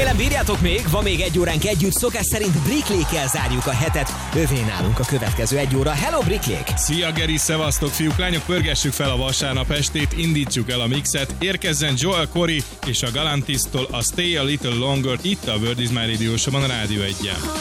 Remélem bírjátok még, van még 1 óránk együtt, szokás szerint Bricklékkel zárjuk a hetet. Övé nálunk a következő 1 óra. Hello Bricklék! Szia Geri, szevasztok fiúk, lányok, pörgessük fel a vasárnap estét, indítsuk el a mixet, érkezzen Joel Corey és a Galantis-tól a Stay a Little Longer itt a World is My Radio Show-ban a Rádió 1-en.